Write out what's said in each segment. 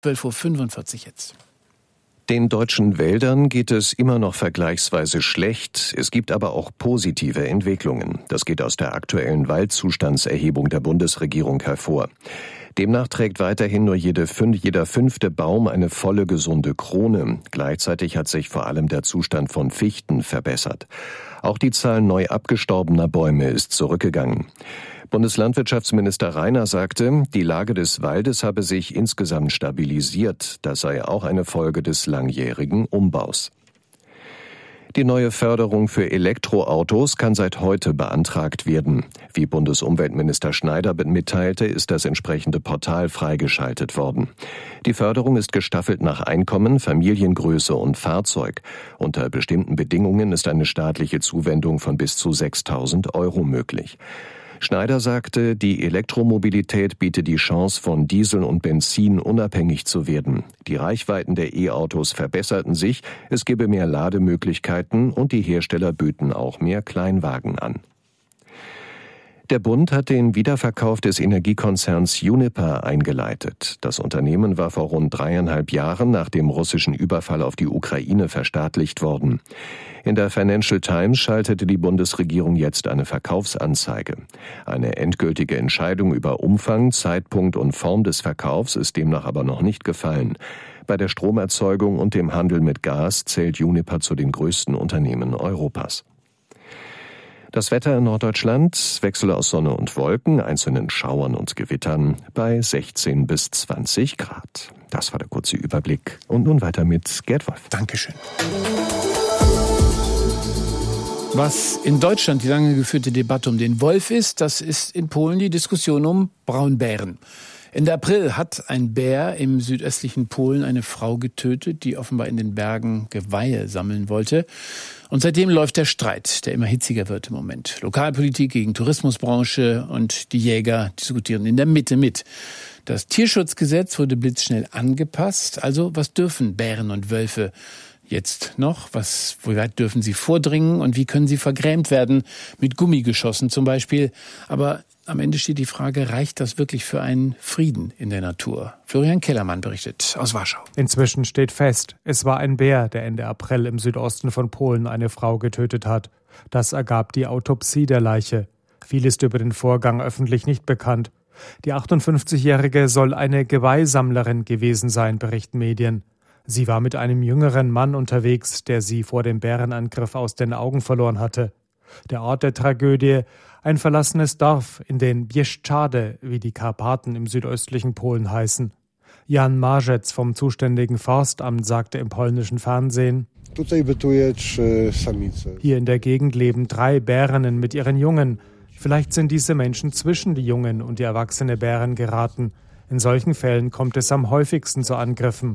12.45 Uhr jetzt. Den deutschen Wäldern geht es immer noch vergleichsweise schlecht. Es gibt aber auch positive Entwicklungen. Das geht aus der aktuellen Waldzustandserhebung der Bundesregierung hervor. Demnach trägt weiterhin nur jeder fünfte Baum eine volle gesunde Krone. Gleichzeitig hat sich vor allem der Zustand von Fichten verbessert. Auch die Zahl neu abgestorbener Bäume ist zurückgegangen. Bundeslandwirtschaftsminister Rainer sagte, die Lage des Waldes habe sich insgesamt stabilisiert. Das sei auch eine Folge des langjährigen Umbaus. Die neue Förderung für Elektroautos kann seit heute beantragt werden. Wie Bundesumweltminister Schneider mitteilte, ist das entsprechende Portal freigeschaltet worden. Die Förderung ist gestaffelt nach Einkommen, Familiengröße und Fahrzeug. Unter bestimmten Bedingungen ist eine staatliche Zuwendung von bis zu 6.000 € möglich. Schneider sagte, die Elektromobilität biete die Chance, von Diesel und Benzin unabhängig zu werden. Die Reichweiten der E-Autos verbesserten sich, es gebe mehr Lademöglichkeiten und die Hersteller böten auch mehr Kleinwagen an. Der Bund hat den Wiederverkauf des Energiekonzerns Uniper eingeleitet. Das Unternehmen war vor rund 3,5 Jahren nach dem russischen Überfall auf die Ukraine verstaatlicht worden. In der Financial Times schaltete die Bundesregierung jetzt eine Verkaufsanzeige. Eine endgültige Entscheidung über Umfang, Zeitpunkt und Form des Verkaufs ist demnach aber noch nicht gefallen. Bei der Stromerzeugung und dem Handel mit Gas zählt Uniper zu den größten Unternehmen Europas. Das Wetter in Norddeutschland, Wechsel aus Sonne und Wolken, einzelnen Schauern und Gewittern bei 16 bis 20 Grad. Das war der kurze Überblick. Und nun weiter mit Gerd Wolf. Dankeschön. Was in Deutschland die lange geführte Debatte um den Wolf ist, das ist in Polen die Diskussion um Braunbären. Ende April hat ein Bär im südöstlichen Polen eine Frau getötet, die offenbar in den Bergen Geweihe sammeln wollte. Und seitdem läuft der Streit, der immer hitziger wird im Moment. Lokalpolitik gegen Tourismusbranche und die Jäger diskutieren in der Mitte mit. Das Tierschutzgesetz wurde blitzschnell angepasst. Also was dürfen Bären und Wölfe jetzt noch? Wie weit dürfen sie vordringen und wie können sie vergrämt werden? Mit Gummigeschossen zum Beispiel. Aber am Ende steht die Frage, reicht das wirklich für einen Frieden in der Natur? Florian Kellermann berichtet aus Warschau. Inzwischen steht fest, es war ein Bär, der Ende April im Südosten von Polen eine Frau getötet hat. Das ergab die Autopsie der Leiche. Viel ist über den Vorgang öffentlich nicht bekannt. Die 58-Jährige soll eine Geweihsammlerin gewesen sein, berichten Medien. Sie war mit einem jüngeren Mann unterwegs, der sie vor dem Bärenangriff aus den Augen verloren hatte. Der Ort der Tragödie, ein verlassenes Dorf in den Bieszczady, wie die Karpaten im südöstlichen Polen heißen. Jan Marzec vom zuständigen Forstamt sagte im polnischen Fernsehen: Hier in der Gegend leben 3 Bärinnen mit ihren Jungen. Vielleicht sind diese Menschen zwischen die Jungen und die erwachsene Bären geraten. In solchen Fällen kommt es am häufigsten zu Angriffen.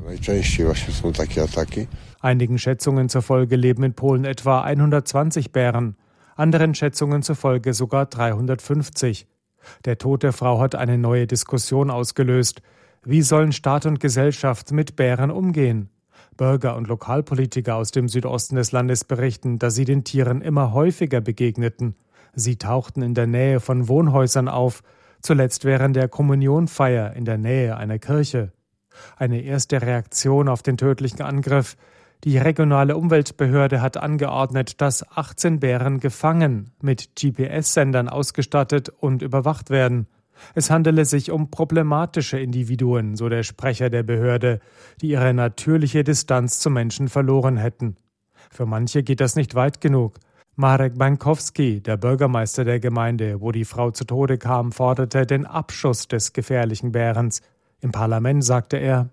Einigen Schätzungen zufolge leben in Polen etwa 120 Bären. Anderen Schätzungen zufolge sogar 350. Der Tod der Frau hat eine neue Diskussion ausgelöst. Wie sollen Staat und Gesellschaft mit Bären umgehen? Bürger und Lokalpolitiker aus dem Südosten des Landes berichten, dass sie den Tieren immer häufiger begegneten. Sie tauchten in der Nähe von Wohnhäusern auf, zuletzt während der Kommunionfeier in der Nähe einer Kirche. Eine erste Reaktion auf den tödlichen Angriff: Die regionale Umweltbehörde hat angeordnet, dass 18 Bären gefangen, mit GPS-Sendern ausgestattet und überwacht werden. Es handele sich um problematische Individuen, so der Sprecher der Behörde, die ihre natürliche Distanz zum Menschen verloren hätten. Für manche geht das nicht weit genug. Marek Bankowski, der Bürgermeister der Gemeinde, wo die Frau zu Tode kam, forderte den Abschuss des gefährlichen Bärens. Im Parlament sagte er: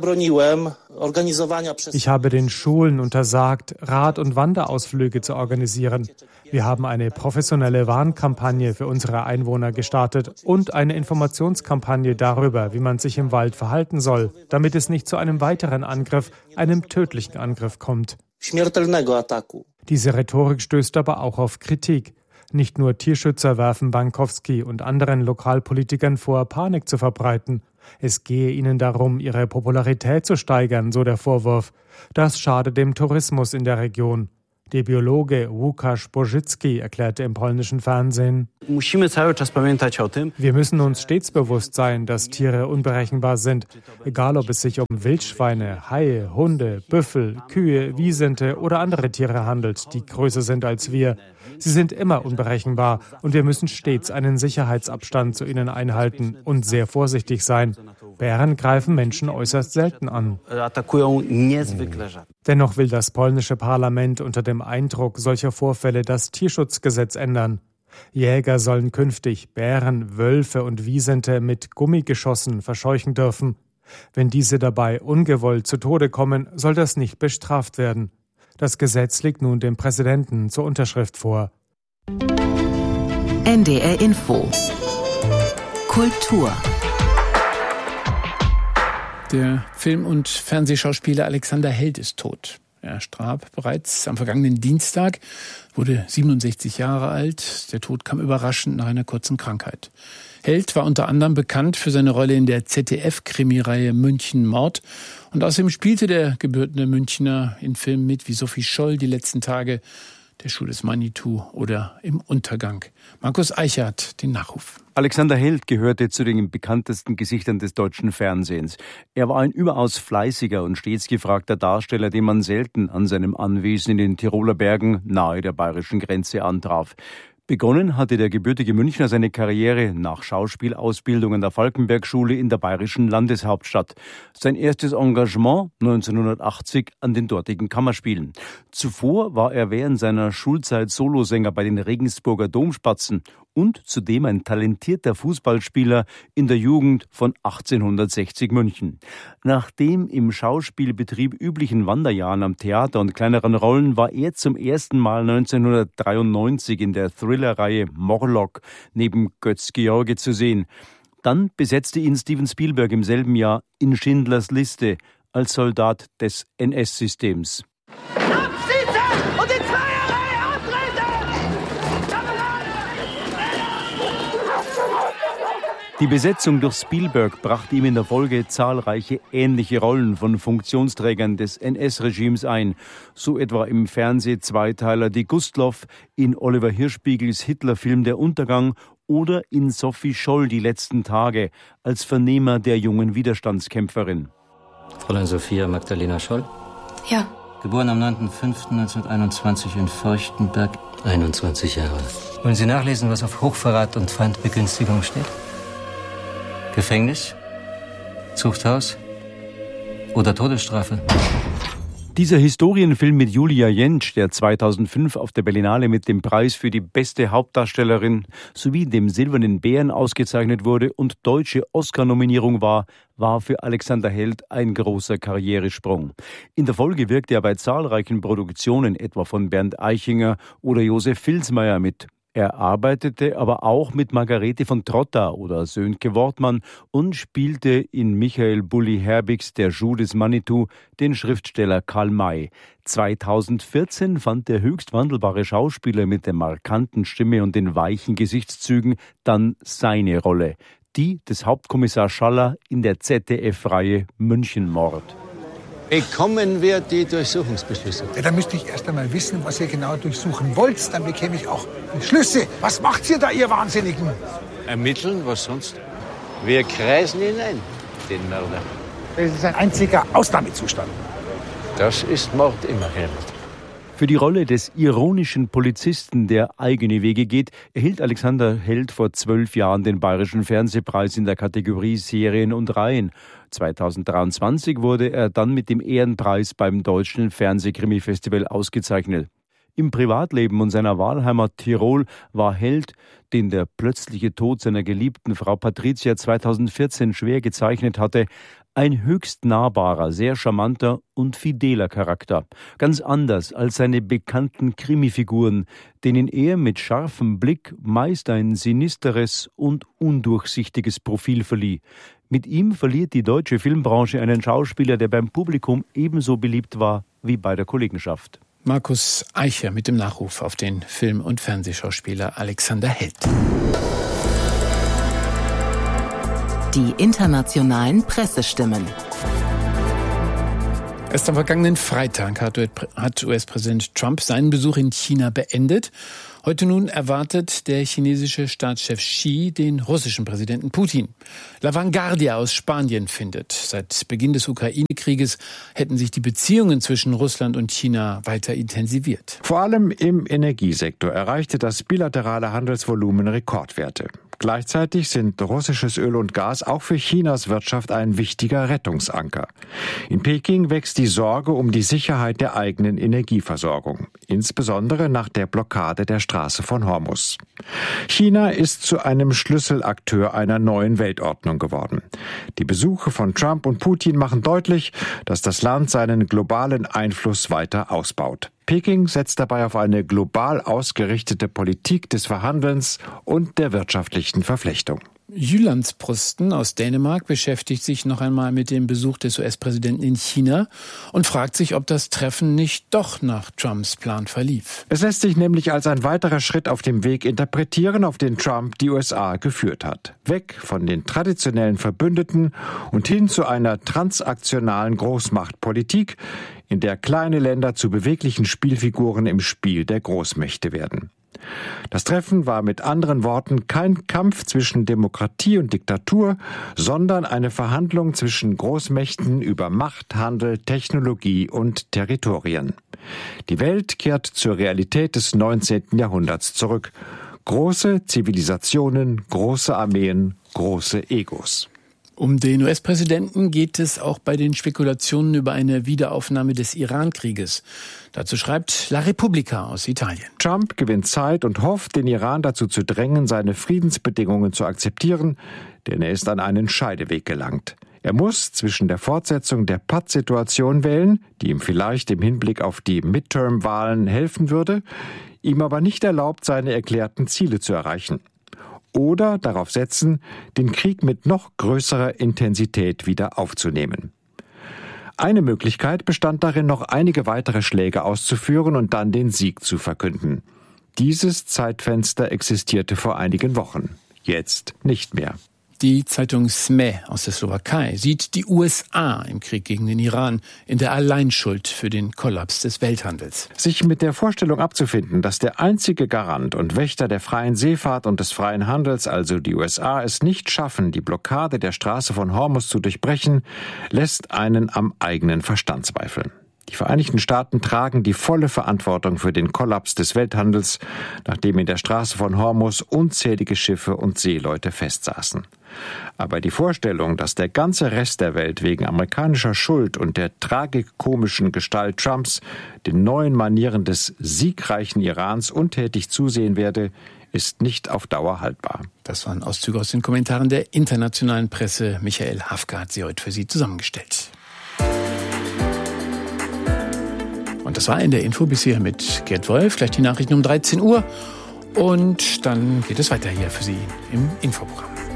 Ich habe den Schulen untersagt, Rad- und Wanderausflüge zu organisieren. Wir haben eine professionelle Warnkampagne für unsere Einwohner gestartet und eine Informationskampagne darüber, wie man sich im Wald verhalten soll, damit es nicht zu einem weiteren Angriff, einem tödlichen Angriff kommt. Diese Rhetorik stößt aber auch auf Kritik. Nicht nur Tierschützer werfen Bankowski und anderen Lokalpolitikern vor, Panik zu verbreiten. Es gehe ihnen darum, ihre Popularität zu steigern, so der Vorwurf. Das schade dem Tourismus in der Region. Der Biologe Łukasz Bożycki erklärte im polnischen Fernsehen: Wir müssen uns stets bewusst sein, dass Tiere unberechenbar sind. Egal, ob es sich um Wildschweine, Haie, Hunde, Büffel, Kühe, Wisente oder andere Tiere handelt, die größer sind als wir. Sie sind immer unberechenbar und wir müssen stets einen Sicherheitsabstand zu ihnen einhalten und sehr vorsichtig sein. Bären greifen Menschen äußerst selten an. Dennoch will das polnische Parlament unter dem Eindruck solcher Vorfälle das Tierschutzgesetz ändern. Jäger sollen künftig Bären, Wölfe und Wisente mit Gummigeschossen verscheuchen dürfen. Wenn diese dabei ungewollt zu Tode kommen, soll das nicht bestraft werden. Das Gesetz liegt nun dem Präsidenten zur Unterschrift vor. NDR Info Kultur. Der Film- und Fernsehschauspieler Alexander Held ist tot. Er starb bereits am vergangenen Dienstag, wurde 67 Jahre alt. Der Tod kam überraschend nach einer kurzen Krankheit. Held war unter anderem bekannt für seine Rolle in der ZDF-Krimireihe München Mord. Und außerdem spielte der gebürtige Münchner in Filmen mit wie Sophie Scholl, Die letzten Tage, Der Schuh des Manitou oder Im Untergang. Markus Eichert, den Nachruf. Alexander Held gehörte zu den bekanntesten Gesichtern des deutschen Fernsehens. Er war ein überaus fleißiger und stets gefragter Darsteller, den man selten an seinem Anwesen in den Tiroler Bergen nahe der bayerischen Grenze antraf. Begonnen hatte der gebürtige Münchner seine Karriere nach Schauspielausbildung an der Falkenberg-Schule in der bayerischen Landeshauptstadt. Sein erstes Engagement 1980 an den dortigen Kammerspielen. Zuvor war er während seiner Schulzeit Solosänger bei den Regensburger Domspatzen und zudem ein talentierter Fußballspieler in der Jugend von 1860 München. Nach dem im Schauspielbetrieb üblichen Wanderjahren am Theater und kleineren Rollen war er zum ersten Mal 1993 in der Thriller-Reihe Morlock neben Götz George zu sehen. Dann besetzte ihn Steven Spielberg im selben Jahr in Schindlers Liste als Soldat des NS-Systems. Die Besetzung durch Spielberg brachte ihm in der Folge zahlreiche ähnliche Rollen von Funktionsträgern des NS-Regimes ein. So etwa im Fernseh-Zweiteiler Die Gustloff, in Oliver Hirschbiegels Hitler-Film Der Untergang oder in Sophie Scholl Die letzten Tage als Vernehmer der jungen Widerstandskämpferin. Fräulein Sophia Magdalena Scholl? Ja. Geboren am 9.05.1921 in Feuchtenberg, 21 Jahre. Wollen Sie nachlesen, was auf Hochverrat und Feindbegünstigung steht? Gefängnis, Zuchthaus oder Todesstrafe? Dieser Historienfilm mit Julia Jentsch, der 2005 auf der Berlinale mit dem Preis für die beste Hauptdarstellerin sowie dem Silbernen Bären ausgezeichnet wurde und deutsche Oscar-Nominierung war für Alexander Held ein großer Karrieresprung. In der Folge wirkte er bei zahlreichen Produktionen, etwa von Bernd Eichinger oder Josef Vilsmeier, mit. Er arbeitete aber auch mit Margarete von Trotta oder Sönke Wortmann und spielte in Michael Bulli Herbigs Der Schuh des Manitou den Schriftsteller Karl May. 2014 fand der höchst wandelbare Schauspieler mit der markanten Stimme und den weichen Gesichtszügen dann seine Rolle, die des Hauptkommissar Schaller in der ZDF-Reihe München Mord. Bekommen wir die Durchsuchungsbeschlüsse? Ja, dann müsste ich erst einmal wissen, was ihr genau durchsuchen wollt. Dann bekäme ich auch Beschlüsse. Was macht ihr da, ihr Wahnsinnigen? Ermitteln, was sonst? Wir kreisen ihn ein, den Mörder. Das ist ein einziger Ausnahmezustand. Das ist Mord immer, Helmut. Für die Rolle des ironischen Polizisten, der eigene Wege geht, erhielt Alexander Held vor 12 Jahren den Bayerischen Fernsehpreis in der Kategorie Serien und Reihen. 2023 wurde er dann mit dem Ehrenpreis beim Deutschen Fernsehkrimi-Festival ausgezeichnet. Im Privatleben und seiner Wahlheimat Tirol war Held, den der plötzliche Tod seiner geliebten Frau Patricia 2014 schwer gezeichnet hatte, ein höchst nahbarer, sehr charmanter und fideler Charakter. Ganz anders als seine bekannten Krimifiguren, denen er mit scharfem Blick meist ein sinisteres und undurchsichtiges Profil verlieh. Mit ihm verliert die deutsche Filmbranche einen Schauspieler, der beim Publikum ebenso beliebt war wie bei der Kollegenschaft. Markus Eicher mit dem Nachruf auf den Film- und Fernsehschauspieler Alexander Held. Die internationalen Pressestimmen. Erst am vergangenen Freitag hat US-Präsident Trump seinen Besuch in China beendet. Heute nun erwartet der chinesische Staatschef Xi den russischen Präsidenten Putin. La Vanguardia aus Spanien findet, seit Beginn des Ukraine-Krieges hätten sich die Beziehungen zwischen Russland und China weiter intensiviert. Vor allem im Energiesektor erreichte das bilaterale Handelsvolumen Rekordwerte. Gleichzeitig sind russisches Öl und Gas auch für Chinas Wirtschaft ein wichtiger Rettungsanker. In Peking wächst die Sorge um die Sicherheit der eigenen Energieversorgung, insbesondere nach der Blockade der Straße von Hormuz. China ist zu einem Schlüsselakteur einer neuen Weltordnung geworden. Die Besuche von Trump und Putin machen deutlich, dass das Land seinen globalen Einfluss weiter ausbaut. Peking setzt dabei auf eine global ausgerichtete Politik des Verhandelns und der wirtschaftlichen Verflechtung. Jyllands-Posten aus Dänemark beschäftigt sich noch einmal mit dem Besuch des US-Präsidenten in China und fragt sich, ob das Treffen nicht doch nach Trumps Plan verlief. Es lässt sich nämlich als ein weiterer Schritt auf dem Weg interpretieren, auf den Trump die USA geführt hat. Weg von den traditionellen Verbündeten und hin zu einer transaktionalen Großmachtpolitik, in der kleine Länder zu beweglichen Spielfiguren im Spiel der Großmächte werden. Das Treffen war mit anderen Worten kein Kampf zwischen Demokratie und Diktatur, sondern eine Verhandlung zwischen Großmächten über Macht, Handel, Technologie und Territorien. Die Welt kehrt zur Realität des 19. Jahrhunderts zurück. Große Zivilisationen, große Armeen, große Egos. Um den US-Präsidenten geht es auch bei den Spekulationen über eine Wiederaufnahme des Iran-Krieges. Dazu schreibt La Repubblica aus Italien. Trump gewinnt Zeit und hofft, den Iran dazu zu drängen, seine Friedensbedingungen zu akzeptieren, denn er ist an einen Scheideweg gelangt. Er muss zwischen der Fortsetzung der Paz-Situation wählen, die ihm vielleicht im Hinblick auf die Midterm-Wahlen helfen würde, ihm aber nicht erlaubt, seine erklärten Ziele zu erreichen. Oder darauf setzen, den Krieg mit noch größerer Intensität wieder aufzunehmen. Eine Möglichkeit bestand darin, noch einige weitere Schläge auszuführen und dann den Sieg zu verkünden. Dieses Zeitfenster existierte vor einigen Wochen, jetzt nicht mehr. Die Zeitung SME aus der Slowakei sieht die USA im Krieg gegen den Iran in der Alleinschuld für den Kollaps des Welthandels. Sich mit der Vorstellung abzufinden, dass der einzige Garant und Wächter der freien Seefahrt und des freien Handels, also die USA, es nicht schaffen, die Blockade der Straße von Hormuz zu durchbrechen, lässt einen am eigenen Verstand zweifeln. Die Vereinigten Staaten tragen die volle Verantwortung für den Kollaps des Welthandels, nachdem in der Straße von Hormuz unzählige Schiffe und Seeleute festsaßen. Aber die Vorstellung, dass der ganze Rest der Welt wegen amerikanischer Schuld und der tragikomischen Gestalt Trumps den neuen Manieren des siegreichen Irans untätig zusehen werde, ist nicht auf Dauer haltbar. Das waren Auszüge aus den Kommentaren der internationalen Presse. Michael Hafke hat sie heute für Sie zusammengestellt. Und das war in der Info bisher mit Gerd Wolf. Gleich die Nachrichten um 13 Uhr. Und dann geht es weiter hier für Sie im Infoprogramm.